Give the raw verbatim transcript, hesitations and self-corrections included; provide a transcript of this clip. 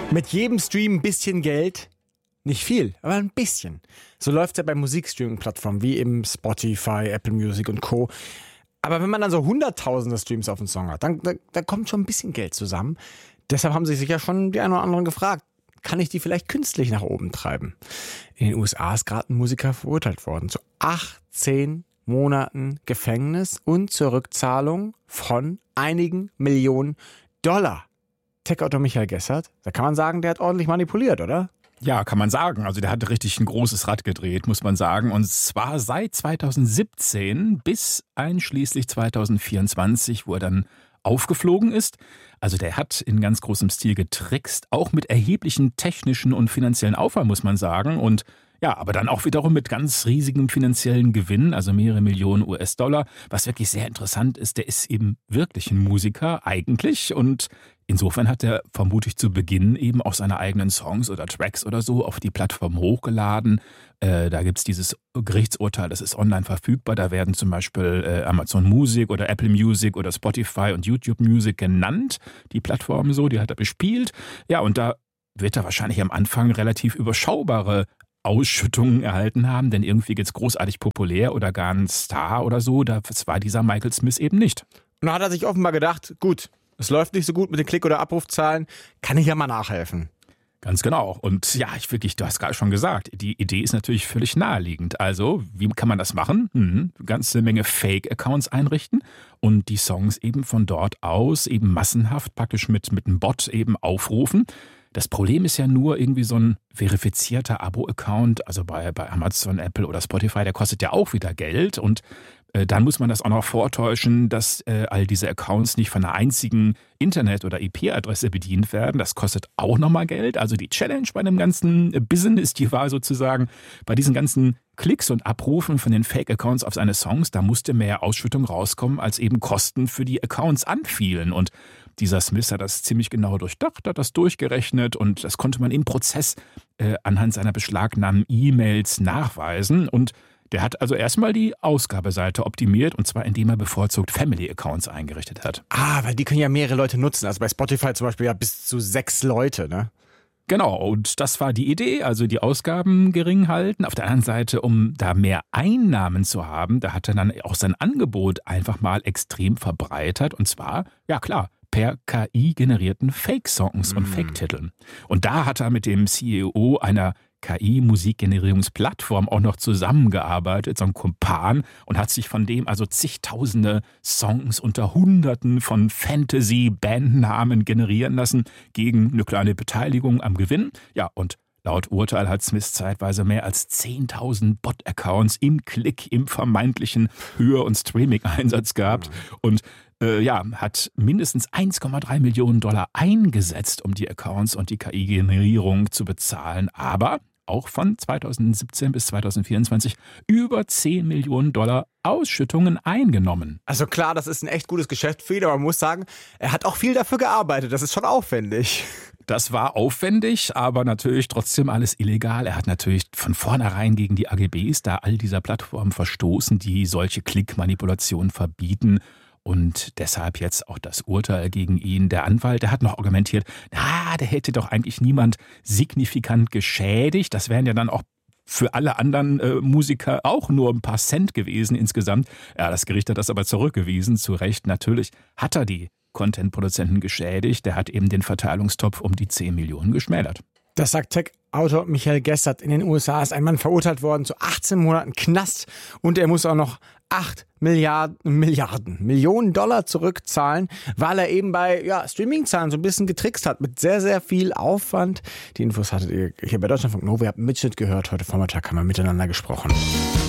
Mit jedem Stream ein bisschen Geld. Nicht viel, aber ein bisschen. So läuft es ja bei Musikstreaming-Plattformen wie eben Spotify, Apple Music und Co. Aber wenn man dann so hunderttausende Streams auf einen Song hat, dann, dann, dann kommt schon ein bisschen Geld zusammen. Deshalb haben sich sicher schon die einen oder anderen gefragt, kann ich die vielleicht künstlich nach oben treiben? In den U S A ist gerade ein Musiker verurteilt worden zu achtzehn Monaten Gefängnis und zur Rückzahlung von einigen Millionen Dollar. Tech-Autor Michael Gessert, da kann man sagen, der hat ordentlich manipuliert, oder? Ja, kann man sagen. Also der hat richtig ein großes Rad gedreht, muss man sagen. Und zwar seit zweitausendsiebzehn bis einschließlich zweitausendvierundzwanzig, wo er dann aufgeflogen ist. Also der hat in ganz großem Stil getrickst, auch mit erheblichen technischen und finanziellen Aufwand, muss man sagen. Und ja, aber dann auch wiederum mit ganz riesigem finanziellen Gewinn, also mehrere Millionen U S-Dollar. Was wirklich sehr interessant ist, der ist eben wirklich ein Musiker eigentlich und insofern hat er vermutlich zu Beginn eben auch seine eigenen Songs oder Tracks oder so auf die Plattform hochgeladen. Äh, da gibt's dieses Gerichtsurteil, das ist online verfügbar. Da werden zum Beispiel äh, Amazon Music oder Apple Music oder Spotify und YouTube Music genannt. Die Plattformen so, die hat er bespielt. Ja, und da wird er wahrscheinlich am Anfang relativ überschaubare Ausschüttungen erhalten haben, denn irgendwie geht's großartig populär oder gar ein Star oder so. Das war dieser Michael Smith eben nicht. Und da hat er sich offenbar gedacht, gut, es läuft nicht so gut mit den Klick- oder Abrufzahlen, kann ich ja mal nachhelfen. Ganz genau. Und ja, ich wirklich, du hast gerade schon gesagt, die Idee ist natürlich völlig naheliegend. Also, wie kann man das machen? Hm, ganze Menge Fake-Accounts einrichten und die Songs eben von dort aus eben massenhaft praktisch mit, mit einem Bot eben aufrufen. Das Problem ist ja nur irgendwie so ein verifizierter Abo-Account, also bei, bei Amazon, Apple oder Spotify, der kostet ja auch wieder Geld und äh, dann muss man das auch noch vortäuschen, dass äh, all diese Accounts nicht von einer einzigen Internet- oder I P-Adresse bedient werden. Das kostet auch nochmal Geld. Also die Challenge bei dem ganzen Business, die war sozusagen bei diesen ganzen Klicks und Abrufen von den Fake-Accounts auf seine Songs, da musste mehr Ausschüttung rauskommen, als eben Kosten für die Accounts anfielen. Und dieser Smith hat das ziemlich genau durchdacht, hat das durchgerechnet und das konnte man im Prozess äh, anhand seiner beschlagnahmten E-Mails nachweisen. Und der hat also erstmal die Ausgabeseite optimiert und zwar indem er bevorzugt Family-Accounts eingerichtet hat. Ah, weil die können ja mehrere Leute nutzen. Also bei Spotify zum Beispiel ja bis zu sechs Leute, ne? Genau, und das war die Idee, also die Ausgaben gering halten. Auf der anderen Seite, um da mehr Einnahmen zu haben, da hat er dann auch sein Angebot einfach mal extrem verbreitert und zwar, ja klar, per K I-generierten Fake-Songs und Fake-Titeln. Und da hat er mit dem C E O einer K I-Musikgenerierungsplattform auch noch zusammengearbeitet, so ein Kumpan, und hat sich von dem also zigtausende Songs unter Hunderten von Fantasy-Bandnamen generieren lassen, gegen eine kleine Beteiligung am Gewinn. Ja, und laut Urteil hat Smith zeitweise mehr als zehntausend Bot-Accounts im Klick, im vermeintlichen Hör- und Streaming-Einsatz gehabt und äh, ja, hat mindestens eins Komma drei Millionen Dollar eingesetzt, um die Accounts und die K I-Generierung zu bezahlen, aber auch von zweitausendsiebzehn bis zweitausendvierundzwanzig über zehn Millionen Dollar Ausschüttungen eingenommen. Also klar, das ist ein echt gutes Geschäft für ihn, aber man muss sagen, er hat auch viel dafür gearbeitet, das ist schon aufwendig. Das war aufwendig, aber natürlich trotzdem alles illegal. Er hat natürlich von vornherein gegen die A G Bs da all dieser Plattformen verstoßen, die solche Klickmanipulationen verbieten. Und deshalb jetzt auch das Urteil gegen ihn. Der Anwalt, der hat noch argumentiert, na, der hätte doch eigentlich niemand signifikant geschädigt. Das wären ja dann auch für alle anderen äh, Musiker auch nur ein paar Cent gewesen insgesamt. Ja, das Gericht hat das aber zurückgewiesen. Zu Recht, natürlich hat er die Content-Produzenten geschädigt. Der hat eben den Verteilungstopf um die zehn Millionen geschmälert. Das sagt Tech-Autor Michael Gessert. In den U S A ist ein Mann verurteilt worden zu achtzehn Monaten Knast und er muss auch noch acht Milliarden, Milliarden, Millionen Dollar zurückzahlen, weil er eben bei ja, Streaming-Zahlen so ein bisschen getrickst hat mit sehr, sehr viel Aufwand. Die Infos hattet ihr hier bei Deutschlandfunk Nova. Ihr habt einen Mitschnitt gehört. Heute Vormittag haben wir miteinander gesprochen.